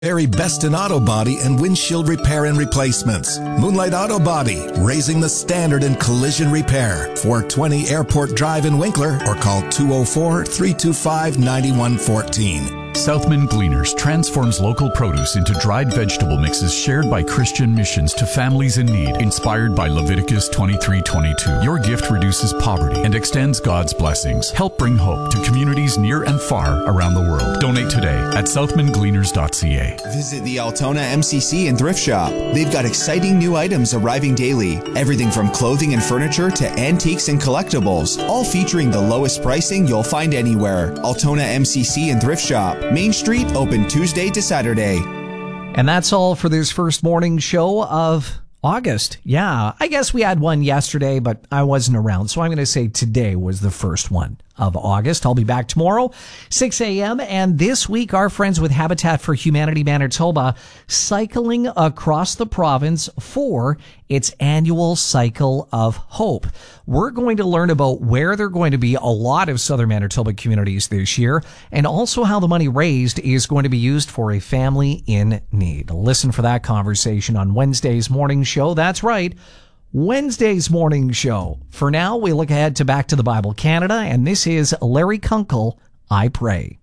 Very best in auto body and windshield repair and replacements. Moonlight Auto Body, raising the standard in collision repair. 420 Airport Drive in Winkler or call 204-325-9114. Southman Gleaners transforms local produce into dried vegetable mixes shared by Christian missions to families in need, inspired by Leviticus 23:22. Your gift reduces poverty and extends God's blessings. Help bring hope to communities near and far around the world. Donate today at southmangleaners.ca. Visit the Altona MCC and Thrift Shop. They've got exciting new items arriving daily. Everything from clothing and furniture to antiques and collectibles, all featuring the lowest pricing you'll find anywhere. Altona MCC and Thrift Shop. Main Street, open Tuesday to Saturday. And that's all for this first morning show of August. Yeah, I guess we had one yesterday, but I wasn't around. So I'm going to say today was the first one of August. I'll be back tomorrow, 6 a.m. And this week, our friends with Habitat for Humanity Manitoba cycling across the province for its annual Cycle of Hope. We're going to learn about where there are going to be a lot of Southern Manitoba communities this year, and also how the money raised is going to be used for a family in need. Listen for that conversation on Wednesday's morning show. That's right, Wednesday's morning show. For now, we look ahead to Back to the Bible Canada, and this is Larry Kunkel, I Pray.